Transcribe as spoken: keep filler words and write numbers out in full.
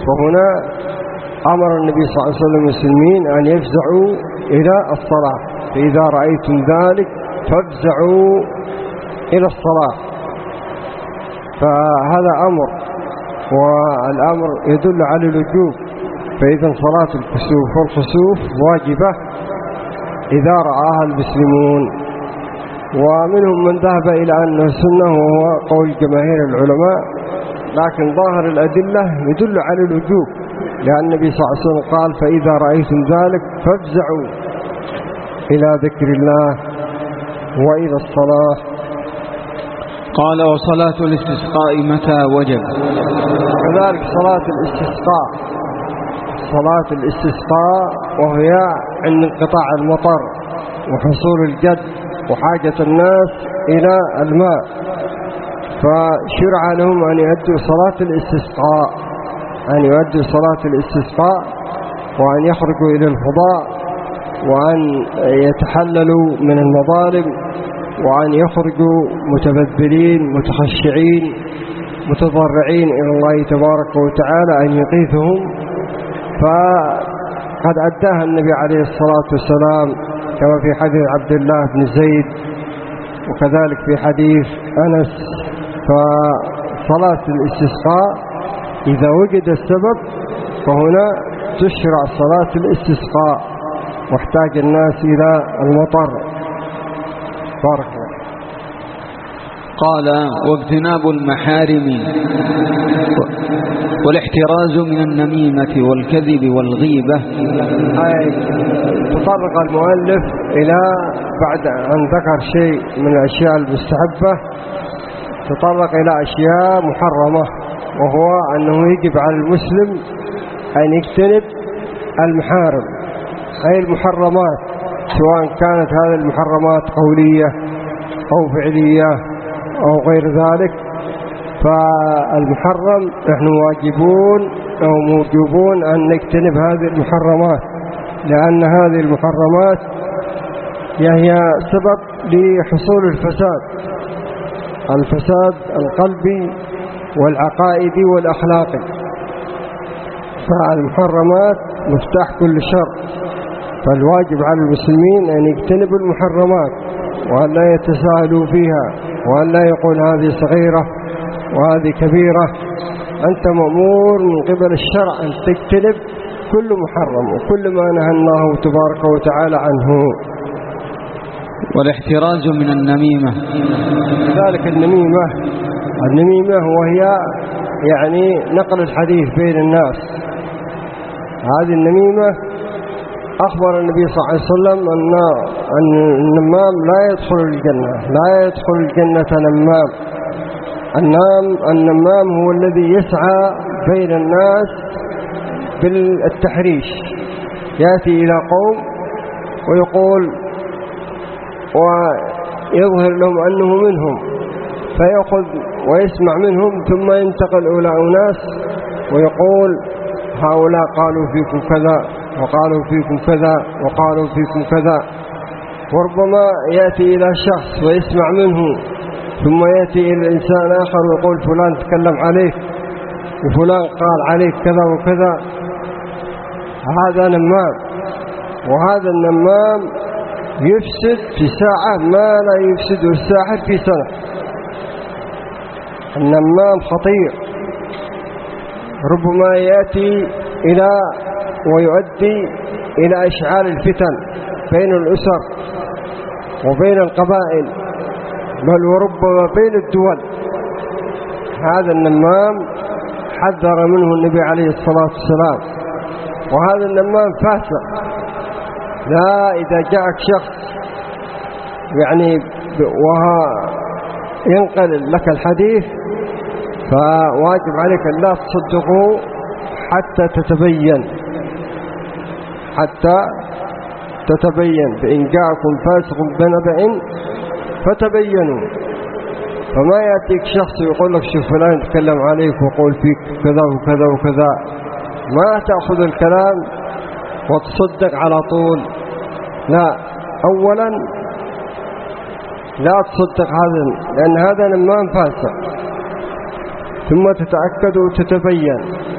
فهنا أمر النبي صلى الله عليه وسلم المسلمين أن يفزعوا إلى الصلاة، فإذا رأيتم ذلك فافزعوا إلى الصلاة. فهذا أمر، والأمر يدل على الوجوب، فإذا صلاة الكسوف والخسوف واجبة إذا رآها المسلمون. ومنهم من ذهب إلى أنه سنة، وهو قول جماهير العلماء، لكن ظاهر الأدلة يدل على الوجوب، لأن النبي صلى الله عليه وسلم قال فإذا رأيتم ذلك فافزعوا إلى ذكر الله وإلى الصلاة. قال وصلاة الاستسقاء متى وجب؟ كذلك صلاة الاستسقاء، صلاة الاستسقاء وهي عند انقطاع المطر وحصول الجد وحاجة الناس إلى الماء، فشرع لهم أن يؤدوا صلاة الاستسقاء، أن يؤدوا صلاة الاستسقاء وأن يخرجوا إلى الفضاء، وأن يتحللوا من المظالم، وأن يخرجوا متبذلين متخشعين متضرعين إلى الله تبارك وتعالى أن يغيثهم. فقد أداها النبي عليه الصلاة والسلام كما في حديث عبد الله بن زيد، وكذلك في حديث أنس. فصلاة الاستسقاء إذا وجد السبب فهنا تشرع صلاة الاستسقاء، واحتاج الناس إلى المطر. بارك الله. قال واجتناب المحارم والاحتراز من النميمة والكذب والغيبة. أي تطرق المؤلف إلى بعد أن ذكر شيء من الأشياء المستحبة تطرق إلى أشياء محرمة، وهو أنه يجب على المسلم أن يجتنب المحارم أي المحرمات، سواء كانت هذه المحرمات قولية أو فعلية أو غير ذلك. فالمحرم نحن واجبون أو موجوبون أن نجتنب هذه المحرمات، لأن هذه المحرمات هي سبب لحصول الفساد، الفساد القلبي والعقائدي والأخلاقي. فالمحرمات مفتاح كل شر، فالواجب على المسلمين أن يجتنبوا المحرمات وأن لا يتساهلوا فيها، وأن لا يقول هذه صغيرة وهذه كبيرة. أنت مأمور من قبل الشرع أن تجتنب كل محرم وكل ما نهى الله تبارك وتعالى عنه. والاحتراز من النميمة، ذلك النميمة النميمة وهي يعني نقل الحديث بين الناس. هذه النميمة أخبر النبي صلى الله عليه وسلم أن النمام لا يدخل الجنة، لا يدخل الجنة نمام. النام النمام هو الذي يسعى بين الناس بالتحريش، يأتي إلى قوم ويقول ويظهر لهم أنه منهم، فيأخذ ويسمع منهم، ثم ينتقل إلى أناس ويقول هؤلاء قالوا فيكم كذا وقالوا فيكم كذا وقالوا فيكم كذا. وربما يأتي إلى شخص ويسمع منه، ثم يأتي إلى إنسان آخر ويقول فلان تكلم عليك وفلان قال عليك كذا وكذا. هذا نمام، وهذا النمام يفسد في ساعة ما لا يفسده الساحر في سنة. النمام خطير، ربما يأتي إلى ويؤدي إلى إشعال الفتن بين الأسر وبين القبائل، بل وربما بين الدول. هذا النمام حذر منه النبي عليه الصلاة والسلام. وهذا النمام فاسق. لا إذا جاءك شخص يعني وها ينقل لك الحديث فواجب عليك أن لا تصدقه حتى تتبين حتى تتبين فإن جاءكم فاسق بنبأ فتبينوا. فما يأتيك شخص يقول لك شوف فلان يتكلم عليك ويقول فيك كذا وكذا وكذا، ما تأخذ الكلام وتصدق على طول. لا، أولا لا تصدق هذا، لأن هذا نمام فاسق، ثم تتأكد وتتبين.